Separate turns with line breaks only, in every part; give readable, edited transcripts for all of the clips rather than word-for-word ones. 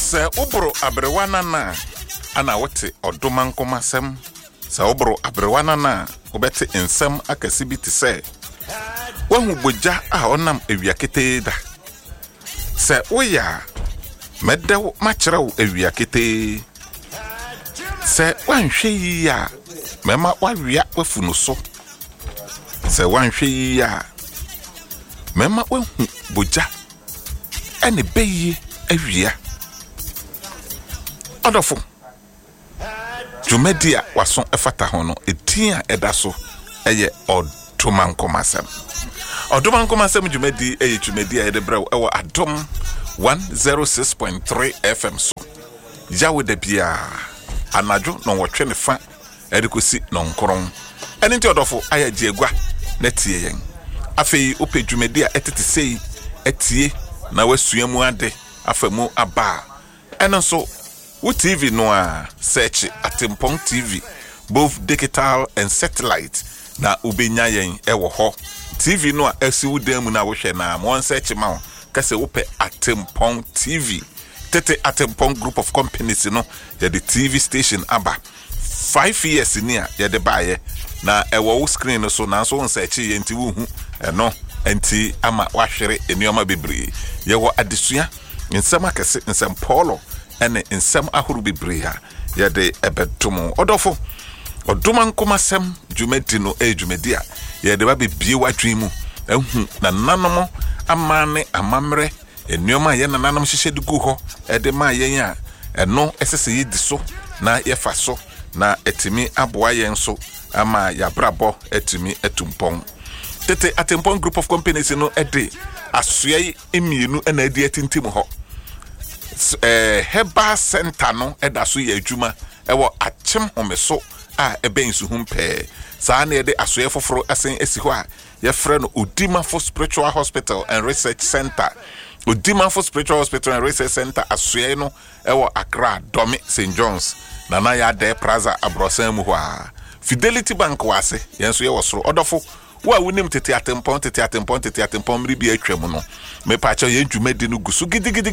Se ubro abrewana na ana wote odoman komasem. Se ubro abrewana na obete ensem akasibiti se. Wahu boja onam ewiakete da. Se oya medew machrew ewiakete. Se wanhwe ya mema wawia wafunu so. Se wanhwe ya mema wahu boja ene beyi awia odofo jumedia waso efata hono etia edaso eye odoman komasem jumedi eye jumedia edebrɛ ewo adom 106.3 FM so yawo de bia anajo no wotwe ne fa edekosi no nkron ene nti odofo aya diegua na tie yen afei ope jumedia etete sei etie na wasuamu ade afamu aba eno so wo TV no a search Atempong TV both digital and satellite na ubenya yen ewo ho TV no a esi wudam na wo hwe na mo search ma kase wo pe Atempong TV tete Atempong group of companies no ya the TV station aba 5 years ni a ya de baye na ewo screen no so na so won search yen ti wo hu eno enti ama wahwere enioma bebre yewo adesua nsem akese nsem polo ene nsem ahuru bebre ha ye de ebedomo odofo odoman komasem jumedi no jumedi a ye de ba bebie wadwemu ehu na nanomo amane amamre enioma ye na nanom hihye de gu ho ede ma yen a eno esese ye di so na ye fa so na etimi aboa yen so ama ya brabo etimi etumpong tete Atempong group of companies no ede asoye emienu na ede atintim ho Heba center no eda so ye adwuma ewo achem homeso a ebensu humpe saa na ede asoye foforo asen esi ho a ye frɛ no Odima for Spiritual Hospital and Research Center Odima for Spiritual Hospital and Research Center asoye no ewo Accra Domi St John's na na ya de Plaza Abrosan mu ho a Fidelity Bank wase yenso ye wosoro odofo wa wunim tete Atempong mribi atwam no me pa cha ye dwumadi no gusu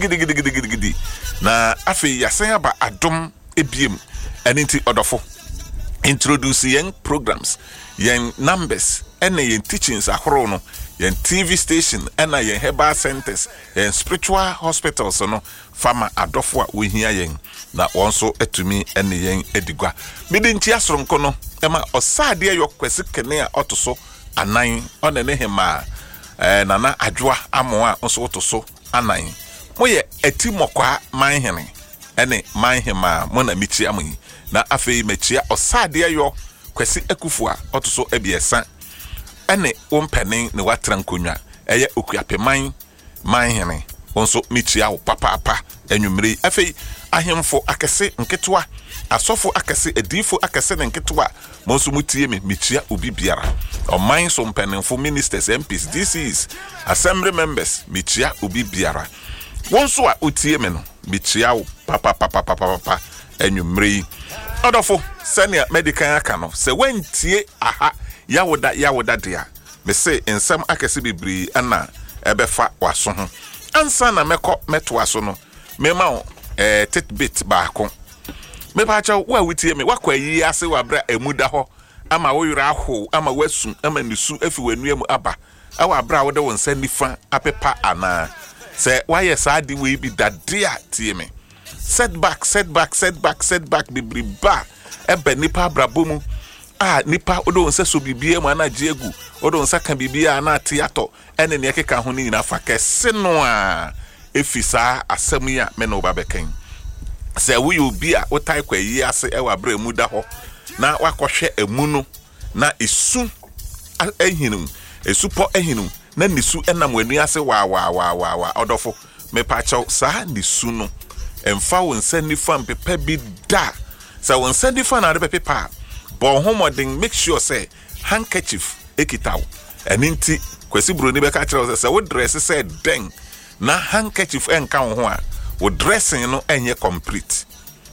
gidi na afi yasen aba adom ebiem enti odofo introduce yen programs yen numbers ene yen teachings ahoro no yen TV station ena yen herbal centers yen spiritual hospitals no fama adofo a wohia yen na wonso etumi ene yen edigwa midinti asronko no ema osade yokwese kene a otoso anan onene hema nana adwoa amoa nso otoso anan moye etimokwa manhene ene manhema mo na michi amoyi na afei mechia osade yo kwesi akufu a otoso ebiesa ene wompene ne watrankonwa eye okuapeman manhene nso michia wo papa enwumre afei ahemfo akese nketwa asofo akese edifo akese ne nketwa monso mutie michia obi biara oman so mpenenfo ministers MPs DCs assembly members michia obi biara wonso a otie me no michia wo papa enwumre odofo senior medical aka no se wantie aha yawoda dia me se ensem akese bibri ana ebefa waso ho ansa na meto aso no mema titbit baako me pa cha wa wutie me wakwa yi ase wa bra emuda ho ama wo yura ho ama wasu ama nisu afi wanuam aba awa bra wo de won sanifa apepa ana se waye saadi we bi dade a tie me setback bibriba ebe nipa brabomu nipa odo wonse so bibie mu ana jiegu odo wonse ka bibie ana tiato ene ne keka ho ni na fa kese no a efisa asem ya me no ba beken se we obi a wotai kwa yi ase ewa bra emu da ho na wakohwe emu no na esu ehinu esupo ehinu na nisu enam wanu ase wa odofo me pa chaw sa nisu no emfa wonsa nifa mpepa bi da sa wonsa nifa na de pepa bo homodin make sure say handkerchief ekitaw eninti kwesi broni be ka kire say wo dress say den na handkerchief enka ho a wo dressing no enye complete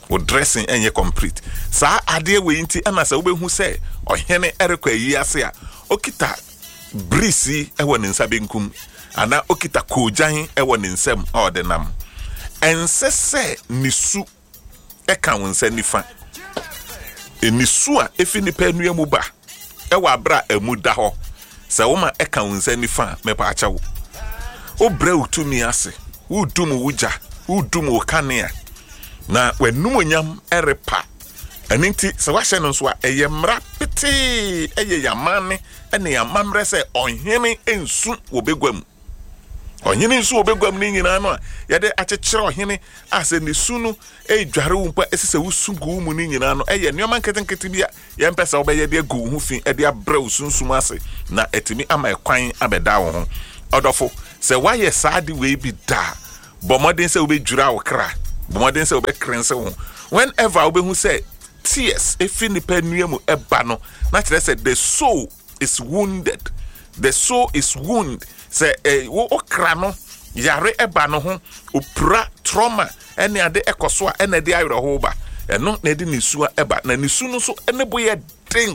sa ade we nti ana sa wo behu say ohene erekwa yi ase a okita brisi ewo ne nsa benkum ana okita kojan ewo ne nsam odenam ensese nisu eka wonsa nifa enisu a efi nipa enu mu ba ewa bra emu da ho se woma eka wonsa nifa mepa acha wo obre utumi ase udum wuja udum okania na wenum nyam erepa aninti se wa hye no so a eyemra pete eye yamane ene yamamre se onhene ensu wobegwam onyene nsu obegwam ni nyina no a yede achechire ohene ase ne sunu edware wumpa esese wusugu mu ni nyina no eye nneoma nketenkete bia yempesa obeye de agu hu fi ede abra usunsum ase na etimi ama ekwan abeda wo ho odofo se waye saade we bi da bomodin se obedwura wo kra bomodin se obekrense wo whenever obehu se tears efi nipa nuamu eba no na kire se the soul is wounded se wo okra no yare eba no ho opura trauma ene ade ekoso a ene de ayro ho ba eno na de nisu eba na nisu no so ene boye den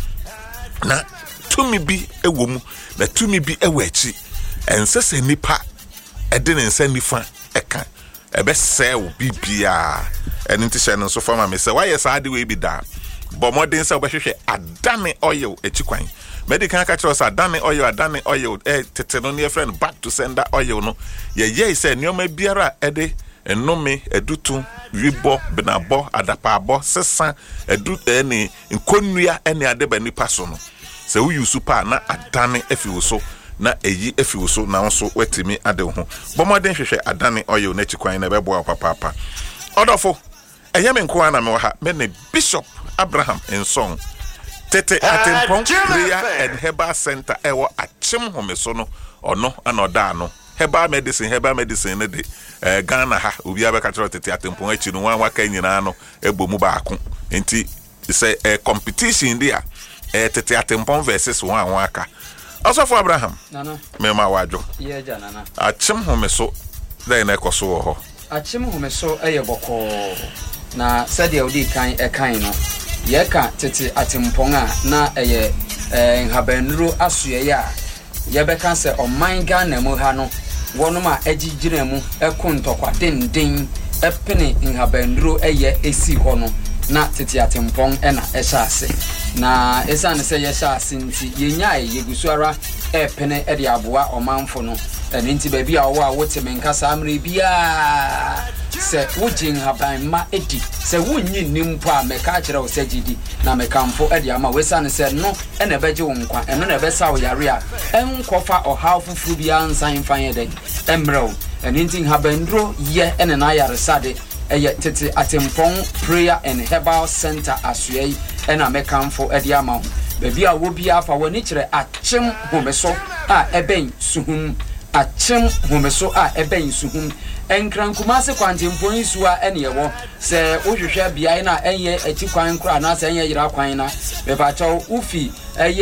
na tumi bi ewomu na tumi bi ewachi ensese nipa ede ne nsa nifa eka ebe se wo bibia ene nti no so fama me se why saade we bi da bomodin se obehwehwe adane oil echikwan medical catchers adane oil tete no ne friend back to sender oil no ye say nioma biara ede enome edutu wibo benabo adapabo sesa edu ene nkonnua ene ade bani paso no se wo use pa na adane afiwo na eyi afiwo so na nso wetimi ade ho bomodin hwehwe adane oil na chikwan na bebo papa odofo eyeme nko ana me ha me ne Bishop Abraham Ensong tete Atempong Prayer and Herbal Center ewo Achim Homeso no ono anoda no herbal medicine ne de Ghana ha obi abeka tro tete Atempong achi no wan waka nyina no ebomu baako enti say competition dia tete Atempong versus wan waka Osofo Abraham
nana
me ma wajo
ye ja nana
Achim Homeso dey na ekoso wo ho
Achim Homeso eyeboko na sadia odi kan no yeka tete Atempong a na eye nhabanuru asoye ya yebeka se oman Ghana mu ha no wonoma agigire mu ekontokwa denden epene nhabanuru eye esi ho no na tete Atempong na ehyaase na esane se yehyaase nti yenyae yegusuara epene ede aboa omanfo no enti baby a wo a woteme nkasa amre bia se wujin haban ma edi se wunyi nimpo a meka kire wo sagidi na mekamfo ede ama wesane se no ene beje wo nkwa eno na besa wo yare a enkofa oha fufu bia nsan fan den emrew enti habandro ye ene na yare sade eye tete Atempong Prayer and Herbal Center asoye ena mekamfo ede ama baby a wo bia fa woni kire Achim Homeso a eben suhum Achim Homeso a eben suhum enkrankumase kwantempon isuwa ene yewo se wohwehwe bia na enye atikwan kra na se enye yira kwan na bebacho ufi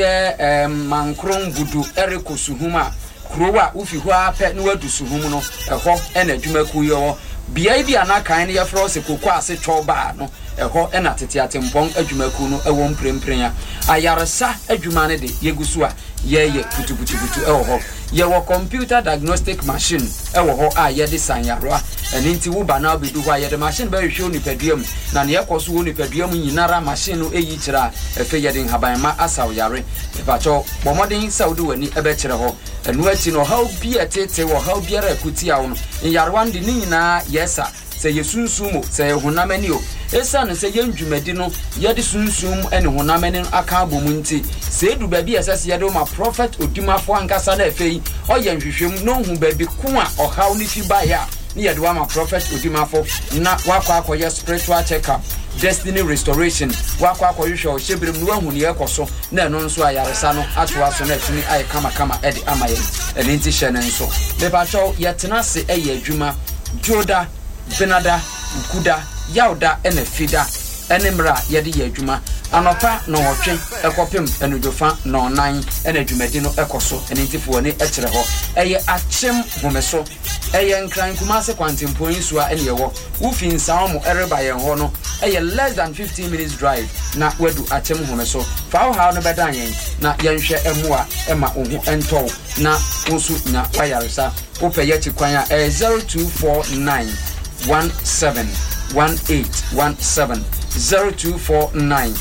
eye mankron gudu erekosuhuma krowa ufi ho ape na wadu suhum no eho ena adwumaku yewo bia bia na kan ne yefro se kokwa ase choba no eho ena tete Atempong adwumaku no ewo mprempren ya ayaresa adwuma ne de yegusu a yeye putu ewo yewo computer diagnostic machine ewo ho a ye design yarwa eninti wo ba na obedu ho a ye de machine ba hwe onipaduam na ne yekoso onipaduam nyinara machine no eyi kira efe ye de haban ma asaw yare ebacho bomodin saudi wani ebe kire ho enu achi no how bi etete wo how biara akuti awo no yarwa ndi nyina yesa se yesunsumo se honamani o esane se yendwumadi no yede sunsum ene honamani aka abomu nti se edu ba bi esase yede ma prophet odimafo ankasa na afei oye nhwehwem no hu ba bi ko a ohaw ni fi ba ya ni yede wa ma prophet odimafo na wakwa akoye spiritual check-up destiny restoration wakwa akoyhwe o hyebrem no ahu ne ekoso na eno nso ayaresa no atoa so na atumi ay kama ede amaye ene nti hye ne nso bebacho yetena se eye adwuma joda benada ukuda yauda ene fida ene mra yede ye adwuma anopa no hotwe ekopem enujofa no nan ene adwumadi no ekoso ene ntifo ne ekire ho eye Achim Homeso eye nkran kumase kwantempon isuwa ene yewo ufi nsawo ereba ye ho no eye less than 15 minutes drive na wadu Achim Homeso fa ha no bedan yen na yenhwe emua ema ohu ento na nsu nya wayaresa ope ye chikwan a 0249 1817 0249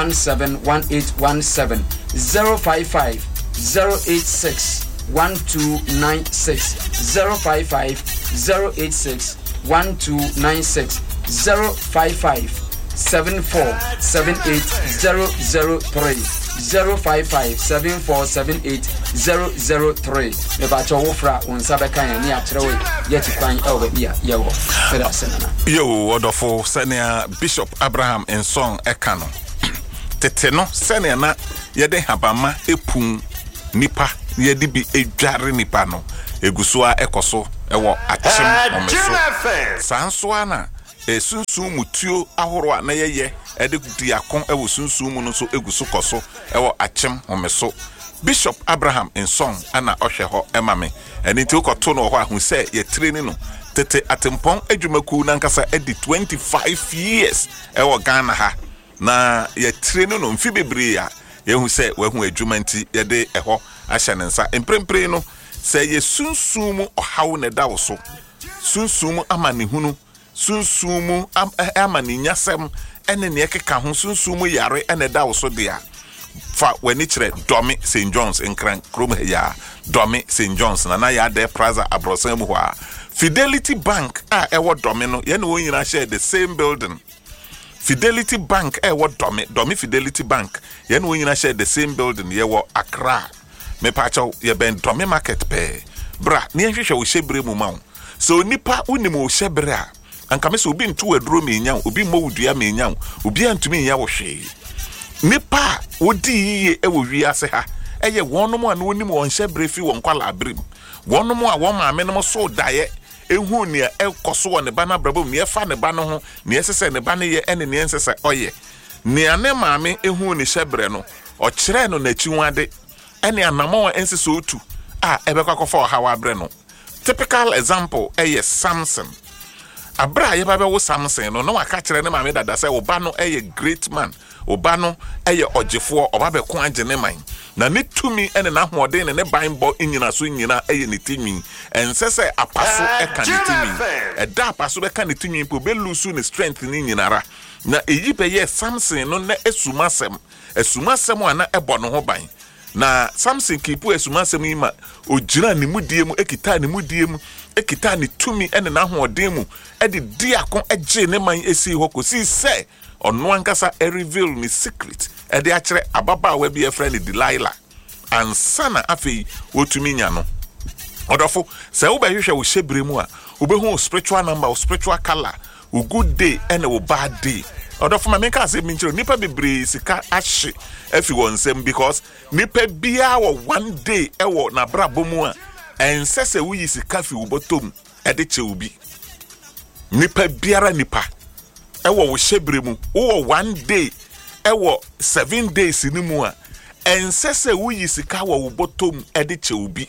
171817 055 086 1296 055 086 1296 055 7478 055 7478 mebacho wofra onsabe kan ni atrewe yeti kwan ewe bia yewo feda senana
yo wodofo senia Bishop Abraham Ensong ekano tete no senia na yede habama epun nipa yede bi edware nipa no egusua ekoso ewo achim omeso sansoa na esunsun mutuo ahoro a na yeye edekuti akon ewo sunsun mu no so egusu koso ewo achim omeso Bishop Abraham Ensong ana ohwe ho emame eni ti ukoto no ho ahu se ye training no tete atempon adwumaku na nkasa edi 25 years ewo Ghana ha na ye training no mfi bebre ya ye hu se we hu adwuma nti ye de eho ahye ne nsa emprempre no se ye sunsun mu ohaw ne dawo so sunsun mu amane hunu sunsun mu amane nyasem ene ne ekeka ho sunsun mu yare ene dawo so dia fa wani kire Domi St John's in Krom ya Domi St John's na ya de Plaza Abrosan mu ho Fidelity Bank ewo Domi no ye ne won nyina share the same building. Fidelity Bank ewo Domi Fidelity Bank ye ne won nyina share the same building ye wo Accra me pa chaw ye ben Domi market pe bra ne hwehwe wo hyebre mu ma so nipa unim wo hyebre a anka me so obi ntu aduro me nya obi mmowudua me nya obi antumi nya wo hwe nipa wodi yiye ewo wiase ha eye wonom an wonim won hyebre fi won kwala abrim wonom a won maame no so daye ehu ne ekoso won ne ba na brabo me fa ne ba no ho ne esese ne ba ne ye ene ne ensese oye ne ane maame ehu ne hyebre no o kire no na chiwade ene anamo ensese otu ebekwakofa ha wa bre no typical example Samson abra ye ba be wo Samson no waka kire ne maame dada se oba no great man oba no ogefo oba be ko agene man na ne tumi ene na hoɔden ne banbɔ nyina so nyina ne tinwi ensese apaso eka ne tinwi eda apaso be ka ne tinwi po be lose ne strength ni nyinara na eyi be ye Samson no na esumasem ana ɛbɔ no ho ban na Samson kipu esumasem yi ma ogyina ne mudie mu ekita ne mudie mu ekita ne tumi ene na hoɔden mu edi diakon egye ne man esi hɔ kosi se ono ankasa reveal ni secret ede akere ababa wa bi efre ni Delilah ansana afei wotumi nya no odofo se wo behwehwe wo hyebre mu a wo behu spiritual number wo spiritual color wo good day and wo bad day odofo ma menka se minchiro nipa bebre sika ahye afi wonsem because nipa bia wo one day ewo na brabo mu a ensese wo yi sika fi wo botom ede che obi nipa biara nipa ewo wo hyebre mu wo one day ewo 7 days ni mu a ensese wo yi sika wo botom ede che obi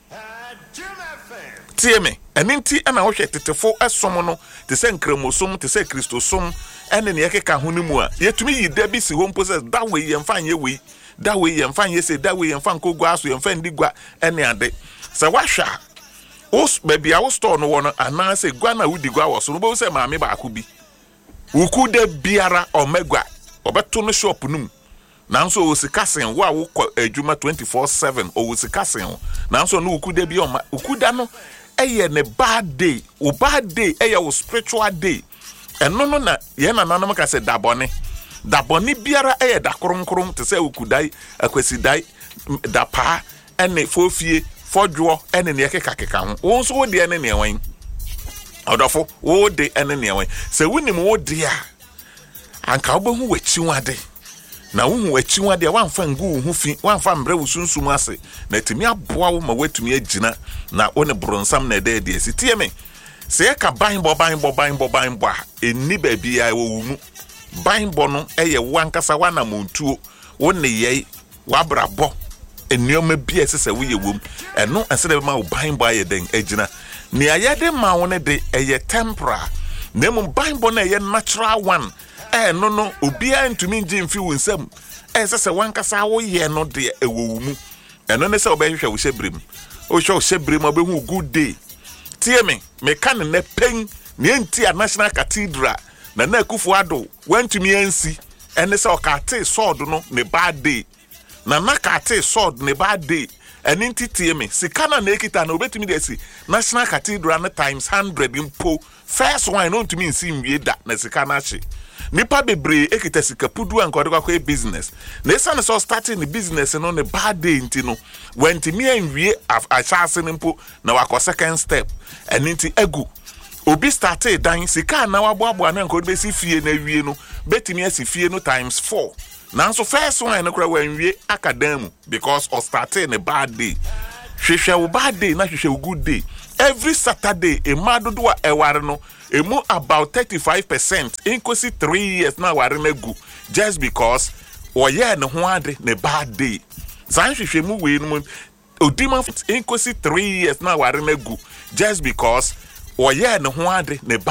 tieme eninti ana wo hwe tetefo esom no te se nkremosom te se kristosom ene ne yekeka ho ni mu a yetumi yi da bi si ho process da we yemfa nye we da we yemfa nye se da we yemfa nkogwa aso yemfa ndigwa ene ade se wahwa os baby a wo store no wono ana se gwa na wudi gwa wo so no bo se maame ba akobi wuku de biara omegwa obeto no shop num nanso o sikasen wo a wo adwuma 24/7 o wo sikasen nanso no wuku de bi o wuku da no eye ne bad day o bad day eye o spiritual day eno no na ye na nanom ka se dabone biara eye da kronkron te se wukudai akwasidai da pa ene fofie fodwo ene ne keka ho wo so wo de ene ne wan odofo wo de ene ne wan se wunim wo de a anka obehu wachiwade na wo wachiwade wanfa ngu hu fi wanfa mbre wo sunsum ase na timi aboa wo ma watumi agina na one bronsam na de de sitie me se ya ka banbo a eni baabi a wo mu banbo no eye wankasa wana montuo wo ne ye wabrabo enioma bi esese wo ye wom eno ensede ma wo banbo aye den agina ne ayade ma wo ne de eye tempera na mu banbo na eye natural one no obia ntumi nje mfi wo nsam esese wankasa wo ye no de ewo mu eno ne se obehwehwe wo hyebrem o hyebrem obehu good day tie me kan ne pen ne enti a National Cathedral na Akufo-Addo went to me NC and say okate sword no ne bad day na kate sword ne bad day and inti tie me sikana na ekita na obetumi de si National Cathedral na times 100 impo first one no to me nsi mwie da na sikana hye nipa bebre ekita sika pudu anko de kwa business na esa na so starting the business no ne bad day inti no went me anwie achase nimpo na wakọ second step and inti egu obi started dan sika na waboabo na nko be si fie na wie no betimi asi fie no times 4 nanso first one no kra wanwie akadamu because of started a bad day hwehwe wo bad day na hwehwe wo good day every Saturday e madodo a eware no emu about 35% inkosi 3 years na ware na gu just because oye ne ho ade ne bad day zan hwehwe mu we no odima inkosi 3 years na ware na gu just because oye ne ho ade ne